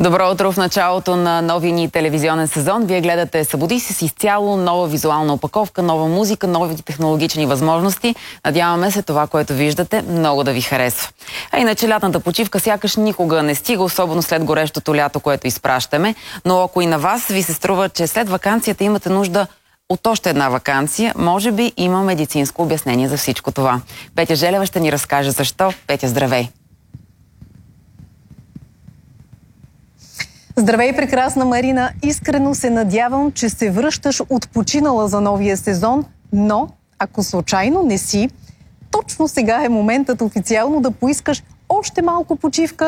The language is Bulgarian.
Добро утро в началото на новия ни телевизионен сезон. Вие гледате "Събуди се" с изцяло нова визуална опаковка, нова музика, нови технологични възможности. Надяваме се това, което виждате, много да ви харесва. А иначе лятната почивка сякаш никога не стига, особено след горещото лято, което изпращаме. Но ако и на вас ви се струва, че след ваканцията имате нужда от още една ваканция, може би има медицинско обяснение за всичко това. Петя Желева ще ни разкаже защо. Петя, здравей! Здравей, прекрасна Марина! Искрено се надявам, че се връщаш отпочинала за новия сезон, но ако случайно не си, точно сега е моментът официално да поискаш още малко почивка